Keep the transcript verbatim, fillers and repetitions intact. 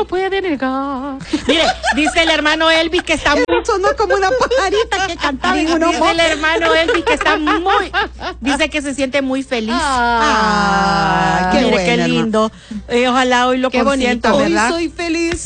lo puede negar. Mire, dice el hermano Elvis que está muy... Sonó como una pajarita que cantaba en unos Dice el hermano Elvis que está muy... Dice que se siente muy feliz. Ah, Ah, qué mire, bueno, qué lindo. Eh, ojalá hoy lo Qué consienta, bonito, ¿verdad? Hoy soy feliz.